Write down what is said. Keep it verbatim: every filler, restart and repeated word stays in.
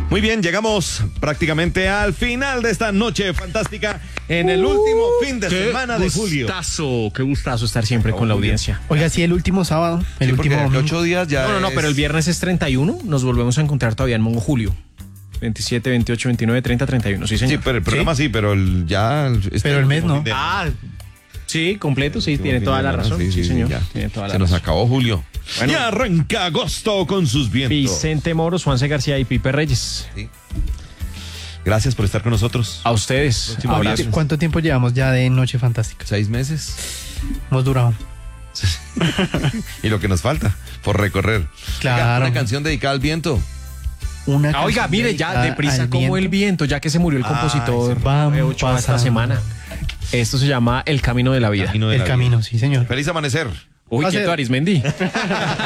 Muy bien, llegamos prácticamente al final de esta noche fantástica en el último fin de semana de julio. Qué gustazo, qué gustazo estar siempre con la audiencia. Oiga, sí, el último sábado, el Sí, último porque domingo. ocho días ya No, no, no, es- pero el viernes es treinta y uno, nos volvemos a encontrar todavía en Mongo Julio. veintisiete, veintiocho, veintinueve, treinta, treinta y uno, sí, señor. Sí, pero el programa sí, pero el, ya... este Pero el mes último no. fin de- Ah, sí, completo, sí, último tiene fin toda de la semana, razón. Sí, sí, sí, señor, ya. tiene toda la Se nos razón. acabó julio. Bueno. Y arranca agosto con sus vientos. Vicente Moros, Juanse García y Pipe Reyes. Sí. Gracias por estar con nosotros. A ustedes. Próximo Abrazo. viernes. ¿Cuánto tiempo llevamos ya de Noche Fantástica? Seis meses. Hemos durado. Y lo que nos falta por recorrer. Claro. Oiga, una canción dedicada al viento. Una Ah, oiga, canción mire, ya dedicada deprisa al como viento. el viento, ya que se murió el Ay, compositor se va eh, Ochoa esta pasando. semana. Esto se llama El Camino de la Vida. Camino de El la camino, vida. sí, señor. Feliz amanecer. Uy, Va a quieto, ser- Arismendi.